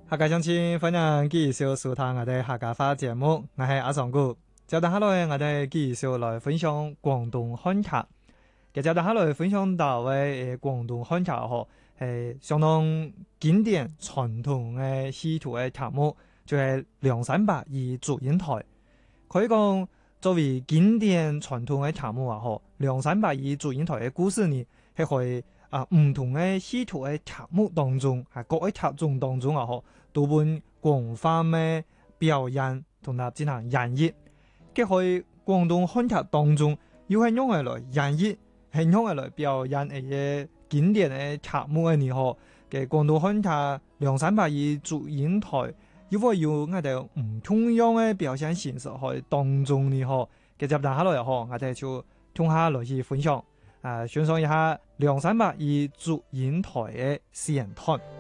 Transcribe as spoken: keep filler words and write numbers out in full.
客家鄉親歡迎繼續收聽我哋客家話節目，我係阿尚哥。接住下來，我哋繼續來分享廣東漢劇。接住下來分享到嘅廣東漢劇嗬，係相當經典傳統嘅戲圖嘅題目，就係、是、梁山伯與祝英台。可以講作為經典傳統嘅題目啊，嗬，梁山伯與祝英台嘅故事呢，係可以啊唔同嘅戲圖嘅題目當中，係各個劇種當中啊，嗬。多半廣泛嘅表演同埋進行演繹，佢喺廣東漢劇當中，要係用嚟來演繹，係用嚟來表演一啲經典嘅劇目嘅呢嗬嘅廣東漢劇梁山伯與祝英台，要係要我哋唔同樣嘅表現形式喺當中呢嗬嘅接下來又嗬，我哋就同下來去分享，啊，欣賞一下梁山伯與祝英台嘅試演團。